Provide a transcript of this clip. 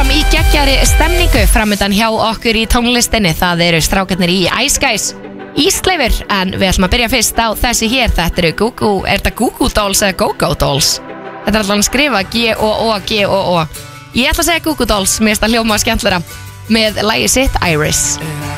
áfram í geggjari stemningu framöndan hjá okkur í tónlistinni. Það eru strákarnir í Ice Guys, Ísleifur, en við ætlum að byrja fyrst á þessi hér. Þetta eru er þetta Goo Dolls eða Go-Go Dolls? Þetta er alltaf að skrifa G-O-O-G-O-O. Ég ætla að segja Goo Dolls, mér finnst það hljóma skemmtilegra, með lagið sitt Iris.